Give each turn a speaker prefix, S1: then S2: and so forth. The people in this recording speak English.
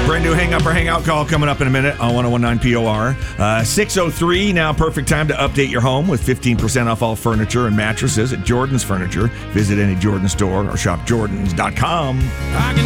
S1: Brand new Hang Up or Hang Out call coming up in a minute on 1019 POR. 6:03, now perfect time to update your home with 15% off all furniture and mattresses at Jordan's Furniture. Visit any Jordan store or shop jordans.com.